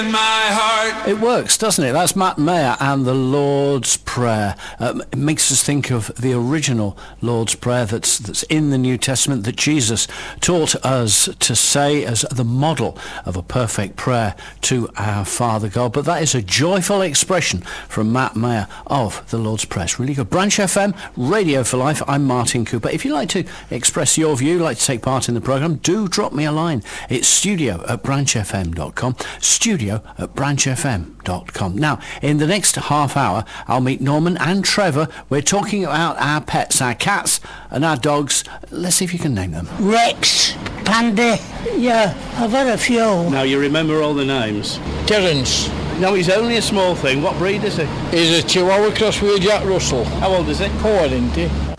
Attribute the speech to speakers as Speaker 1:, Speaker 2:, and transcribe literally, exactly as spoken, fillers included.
Speaker 1: in my heart.
Speaker 2: It works, doesn't it? That's Matt Maher and the Lord's Prayer. Um, it makes us think of the original Lord's Prayer that's that's in the New Testament that Jesus taught us to say as the model of a perfect prayer to our Father God. But that is a joyful expression from Matt Maher of the Lord's Prayer. It's really good. Branch F M, Radio for Life. I'm Martin Cooper. If you'd like to express your view, like to take part in the programme, do drop me a line. It's studio at branch f m dot com, studio at branch f m dot com. Now, in the next half hour, I'll meet Norman and Trevor. We're talking about our pets, our cats and our dogs. Let's see if you can name them.
Speaker 3: Rex, Panda, yeah, I've had a few.
Speaker 2: Now, you remember all the names?
Speaker 3: Terence.
Speaker 2: No, he's only a small thing. What breed is he?
Speaker 3: He's a Chihuahua cross with Jack Russell.
Speaker 2: How old is he?
Speaker 3: Four, isn't he?